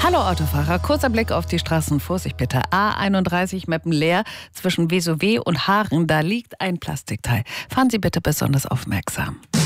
Hallo Autofahrer, kurzer Blick auf die Straßen. Vorsicht bitte. A31 Meppenleer zwischen Vesowe und Haaren, da liegt ein Plastikteil. Fahren Sie bitte besonders aufmerksam.